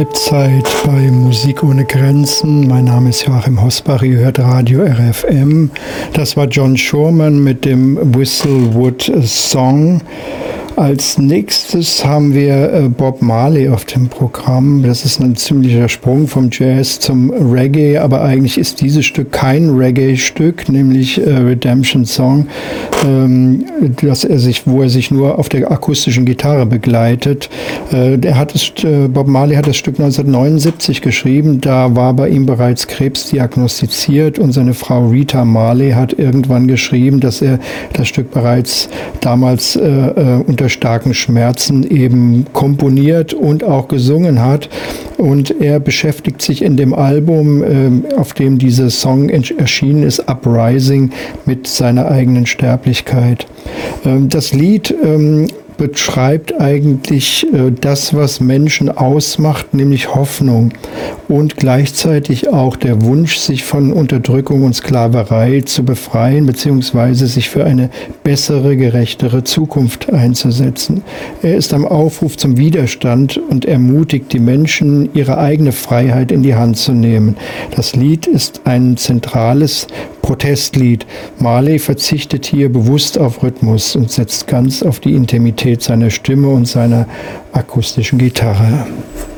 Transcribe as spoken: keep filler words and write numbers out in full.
Halbzeit bei Musik ohne Grenzen. Mein Name ist Joachim Hosbach, ihr hört Radio R F M. Das war John Shurman mit dem Whistlewood Song. Als nächstes haben wir Bob Marley auf dem Programm. Das ist ein ziemlicher Sprung vom Jazz zum Reggae, aber eigentlich ist dieses Stück kein Reggae-Stück, nämlich Redemption Song, dass er sich, wo er sich nur auf der akustischen Gitarre begleitet. Er hat es, Bob Marley hat das Stück neunzehnhundertneunundsiebzig geschrieben, da war bei ihm bereits Krebs diagnostiziert und seine Frau Rita Marley hat irgendwann geschrieben, dass er das Stück bereits damals äh, unter starken Schmerzen eben komponiert und auch gesungen hat. Und er beschäftigt sich in dem Album, äh, auf dem dieser Song erschienen ist, Uprising, mit seiner eigenen Sterblichkeit. Ähm, das Lied ähm, beschreibt eigentlich äh, das, was Menschen ausmacht, nämlich Hoffnung und gleichzeitig auch der Wunsch, sich von Unterdrückung und Sklaverei zu befreien, beziehungsweise sich für eine bessere, gerechtere Zukunft einzusetzen. Er ist am Aufruf zum Widerstand und ermutigt die Menschen, ihre eigene Freiheit in die Hand zu nehmen. Das Lied ist ein zentrales Protestlied. Marley verzichtet hier bewusst auf Rhythmus und setzt ganz auf die Intimität seiner Stimme und seiner akustischen Gitarre.